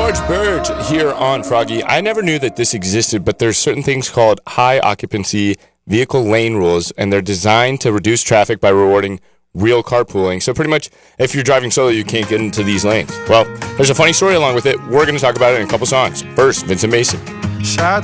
George Burge here on Froggy. I never knew that this existed, but there's certain things called high occupancy vehicle lane rules, and they're designed to reduce traffic by rewarding real carpooling. So pretty much, if you're driving solo, you can't get into these lanes. Well, there's a funny story along with it. We're going to talk about it in a couple songs. First, Vincent Mason. Shot